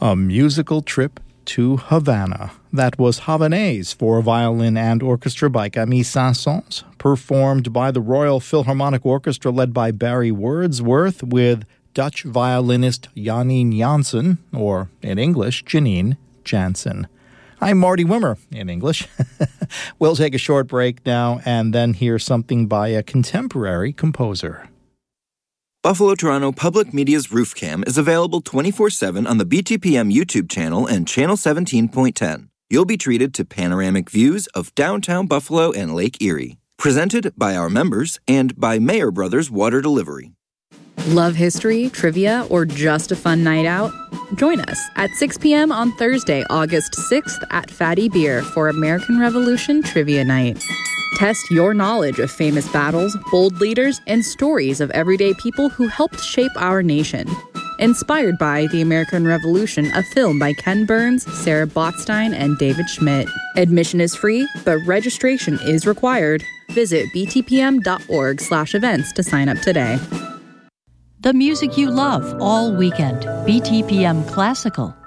A musical trip to Havana. That was Havanaise for violin and orchestra by Camille Saint-Saëns, performed by the Royal Philharmonic Orchestra led by Barry Wordsworth with Dutch violinist Janine Jansen, or in English, Janine Jansen. I'm Marty Wimmer, in English. We'll take a short break now and then hear something by a contemporary composer. Buffalo Toronto Public Media's Roof Cam is available 24/7 on the BTPM YouTube channel and Channel 17.10. You'll be treated to panoramic views of downtown Buffalo and Lake Erie. Presented by our members and by Mayer Brothers Water Delivery. Love history, trivia, or just a fun night out? Join us at 6 p.m. on Thursday, August 6th at Fatty Beer for American Revolution Trivia Night. Test your knowledge of famous battles, bold leaders, and stories of everyday people who helped shape our nation. Inspired by The American Revolution, a film by Ken Burns, Sarah Botstein, and David Schmidt. Admission is free, but registration is required. Visit btpm.org/events to sign up today. The music you love all weekend. BTPM Classical.